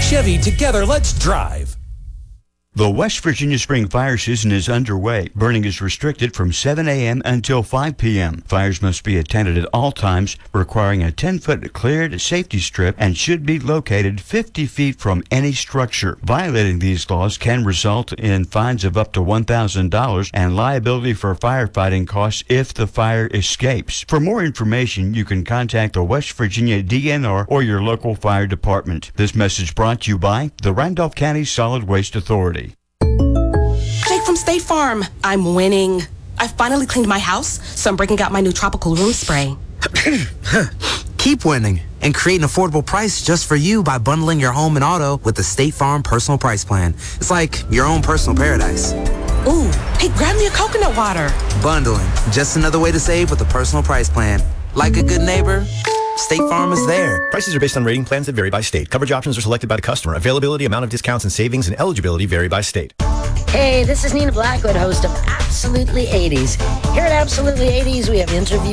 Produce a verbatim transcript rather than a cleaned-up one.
Chevy, together, let's drive. The West Virginia spring fire season is underway. Burning is restricted from seven a.m. until five p.m. Fires must be attended at all times, requiring a ten-foot cleared safety strip and should be located fifty feet from any structure. Violating these laws can result in fines of up to one thousand dollars and liability for firefighting costs if the fire escapes. For more information, you can contact the West Virginia D N R or your local fire department. This message brought to you by the Randolph County Solid Waste Authority. Jake from State Farm. I'm winning. I finally cleaned my house, so I'm breaking out my new tropical room spray. Keep winning and create an affordable price just for you by bundling your home and auto with the State Farm Personal Price Plan. It's like your own personal paradise. Ooh, hey, grab me a coconut water. Bundling, just another way to save with a personal price plan. Like a good neighbor, State Farm is there. Prices are based on rating plans that vary by state. Coverage options are selected by the customer. Availability, amount of discounts and savings, and eligibility vary by state. Hey, this is Nina Blackwood, host of Absolutely eighties. Here at Absolutely eighties, we have interviews